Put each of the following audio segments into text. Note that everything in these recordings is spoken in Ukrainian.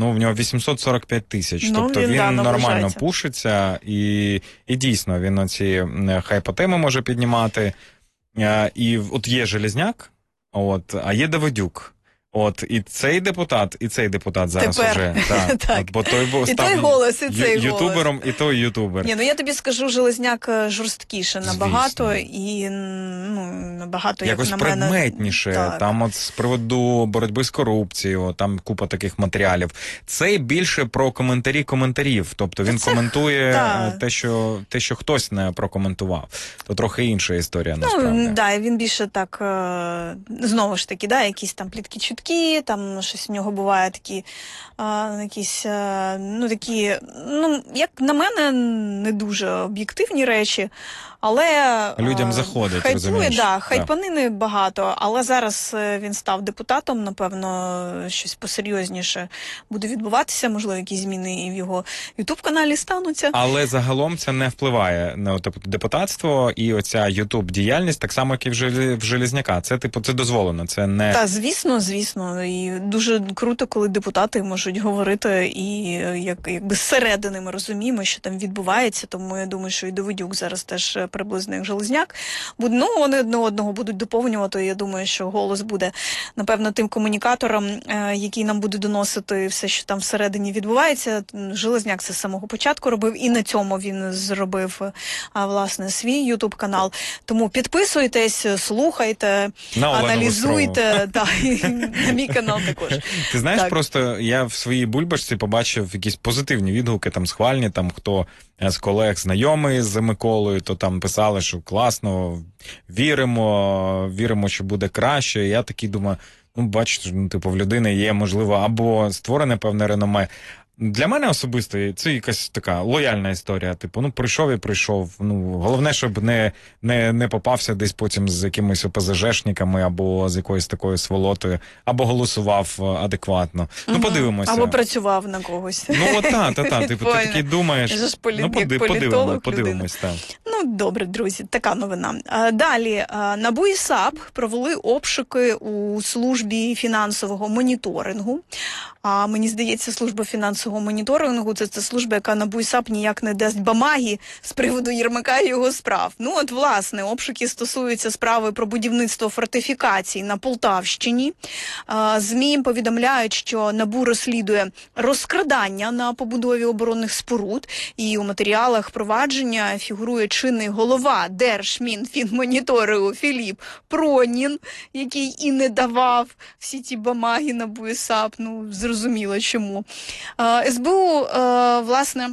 ну, в нього 845 тисяч. Ну, тобто він да, нормально пушиться, і дійсно він оці хайпотеми може піднімати. І от є Железняк, а є Давидюк. І цей депутат зараз уже. Так. Бо той і той голос, і цей ютубером, і той ютубер. Ні, ну я тобі скажу, Железняк жорсткіше набагато, і набагато, якось як на мене... предметніше. Так. Там от з приводу боротьби з корупцією, там купа таких матеріалів. Цей більше про коментарів. Тобто він коментує те, що хтось не прокоментував. То трохи інша історія, насправді. Ну, да, він більше так, знову ж таки, якісь там плітки-чутки, там щось в нього буває такі, якісь, такі, як на мене, не дуже об'єктивні речі, але людям заходить, розумієш? Хайпанини багато, але зараз він став депутатом, напевно, щось посерйозніше буде відбуватися, можливо, якісь зміни і в його ютуб-каналі стануться. Але загалом це не впливає на депутатство і оця ютуб-діяльність, так само, як і в Железняка. Це, це дозволено, це не... Так, звісно. І дуже круто, коли депутати можуть говорити, і якби зсередини ми розуміємо, що там відбувається, тому я думаю, що і Давидюк зараз теж приблизно як Железняк. Вони одне одного будуть доповнювати, я думаю, що голос буде, напевно, тим комунікатором, який нам буде доносити все, що там всередині відбувається. Железняк це з самого початку робив, і на цьому він зробив, власне, свій ютуб-канал. Тому підписуйтесь, слухайте, аналізуйте, і на мій канал також. Ти знаєш, просто я в своїй бульбашці побачив якісь позитивні відгуки, там схвальні, там хто з колег знайомий з Миколою, то там писали, що класно, віримо, що буде краще. І я такий думаю, бачите, в людини є, можливо, або створене певне реноме. Для мене особисто це якась така лояльна історія. Прийшов і прийшов. Головне, щоб не попався десь потім з якимись ОПЗЖшниками або з якоюсь такою сволотою, або голосував адекватно. Подивимося. Або працював на когось. Ти такий думаєш, подивимось. Добре, друзі, така новина. Далі, НАБУ і САП провели обшуки у службі фінансового моніторингу. Мені здається, служба фінансового моніторингу – це служба, яка НАБУ і САП ніяк не дасть бумаги з приводу Єрмака і його справ. Власне, обшуки стосуються справи про будівництво фортифікацій на Полтавщині. ЗМІ повідомляють, що НАБУ розслідує розкрадання на побудові оборонних споруд, і у матеріалах провадження фігурує чинний голова Держмінфінмоніторингу Філіп Пронін, який і не давав всі ті бумаги НАБУ і САП. Зрозуміло чому. СБУ, власне,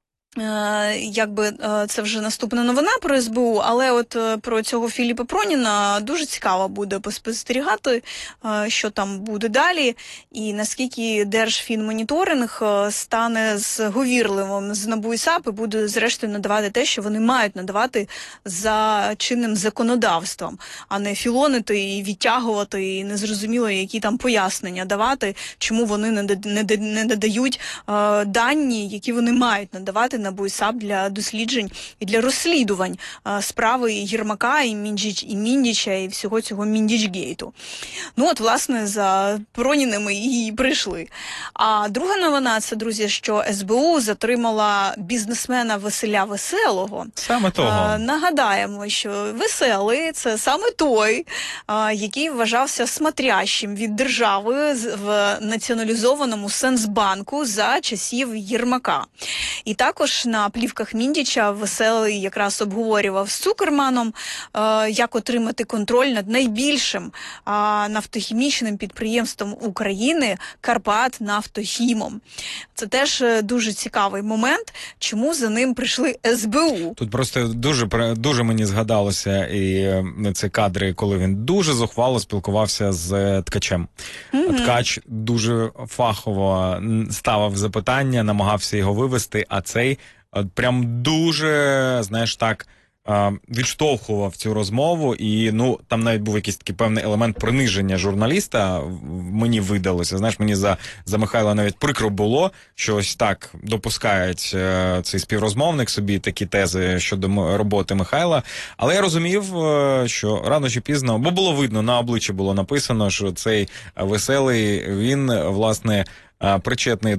це вже наступна новина про СБУ, але от про цього Філіпа Проніна дуже цікаво буде поспостерігати, що там буде далі, і наскільки Держфінмоніторинг стане зговірливим з НАБУ і САП і буде зрештою надавати те, що вони мають надавати за чинним законодавством, а не філонити і відтягувати, і незрозуміло, які там пояснення давати, чому вони не надають дані, які вони мають надавати НАБУ і САП для досліджень і для розслідувань справи Єрмака, і Міндіча, і всього цього Міндічгейту. Власне, за Проніними і прийшли. А друга новина – це, друзі, що СБУ затримала бізнесмена Василя Веселого. Саме того. Нагадаємо, що Веселий – це саме той, який вважався смотрящим від держави в націоналізованому Сенсбанку за часів Єрмака. І також на плівках Міндіча Веселий якраз обговорював з Цукерманом, як отримати контроль над найбільшим нафтохімічним підприємством України Карпатнафтохімом. Це теж дуже цікавий момент, чому за ним прийшли СБУ. Тут просто дуже мені згадалося і ці кадри, коли він дуже зухвало спілкувався з Ткачем. Ткач дуже фахово ставив запитання, намагався його вивести, а цей прям дуже, знаєш, так, відштовхував цю розмову, і, там навіть був якийсь такий певний елемент приниження журналіста, мені видалося. Знаєш, мені за Михайла навіть прикро було, що ось так допускають цей співрозмовник собі такі тези щодо роботи Михайла. Але я розумів, що рано чи пізно, бо було видно, на обличчі було написано, що цей Веселий, він, власне, причетний